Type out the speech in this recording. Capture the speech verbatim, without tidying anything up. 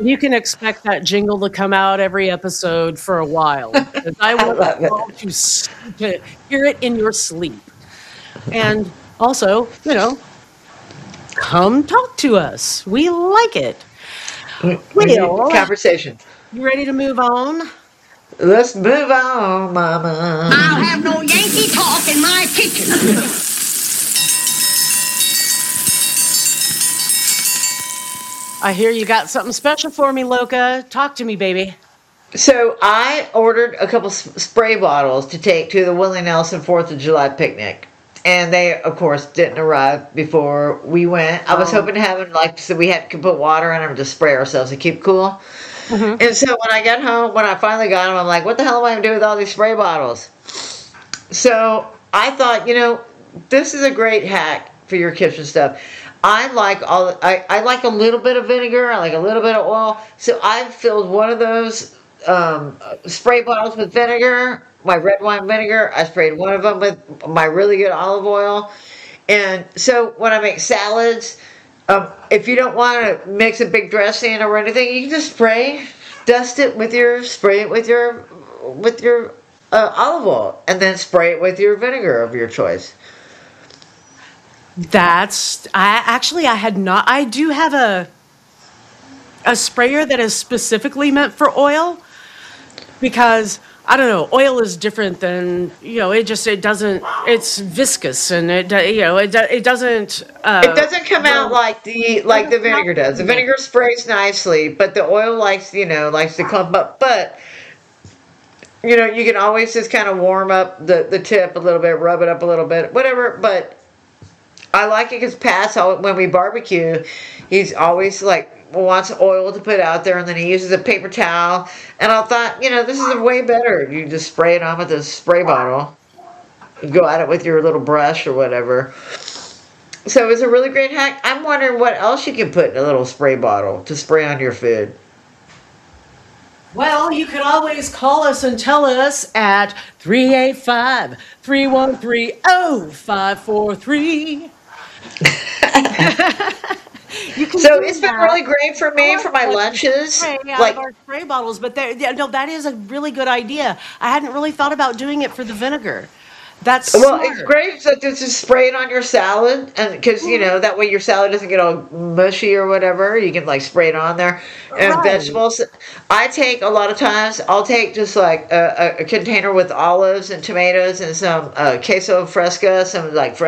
You can expect that jingle to come out every episode for a while. I I want love you it. all to, s- to hear it in your sleep. And also, you know, come talk to us. We like it. We we need Well, conversation. you ready to move on? Let's move on, I'll Mama. have no Yankee talk in my kitchen. I hear you got something special for me, Loca. Talk to me, baby. So I ordered a couple s- spray bottles to take to the Willie Nelson Fourth of July picnic, and they, of course, didn't arrive before we went. I was Oh. hoping to have them like so we had to put water in them to spray ourselves to keep cool. Mhm. And so when I got home, when I finally got them, I'm like, what the hell am I gonna do with all these spray bottles? So I thought, you know, this is a great hack for your kitchen stuff. I like all I, I like a little bit of vinegar, I like a little bit of oil. So I filled one of those um, spray bottles with vinegar, my red wine vinegar. I sprayed one of them with my really good olive oil. And so when I make salads, um, if you don't want to mix a big dressing or anything, you can just spray, dust it with your spray it with your with your uh, olive oil, and then spray it with your vinegar of your choice. That's I actually I had not I do have a a sprayer that is specifically meant for oil because I don't know, oil is different than, you know, it just it doesn't it's viscous and it do- you know, it do- it doesn't It uh doesn't come out well, like the it like the doesn't come out vinegar does. The the same way. vinegar sprays nicely, but the oil likes you know likes to clump up. But you know you can always just kind of warm up the the tip a little bit, rub it up a little bit, whatever. But I like it because Pat's al- when we barbecue, he's always like wants oil to put out there, and then he uses a paper towel. And I thought, you know, this is a way better. You just spray it on with a spray bottle. You go at it with your little brush or whatever. So it's a really great hack. I'm wondering what else you can put in a little spray bottle to spray on your food. Well, you can always call us and tell us at three eight five, three one three, oh five four three. You can So do it's been that. really great for I me like for my that lunches. spray out of Like, our spray bottles, but there, yeah, no, that is a really good idea. I hadn't really thought about doing it for the vinegar. That's well, it's smart. great to just just spray it on your salad, and because you know that way your salad doesn't get all mushy or whatever. You can like spray it on there. And Right. vegetables, I take a lot of times. I'll take just like a, a, a container with olives and tomatoes and some uh, queso fresca, some like fresh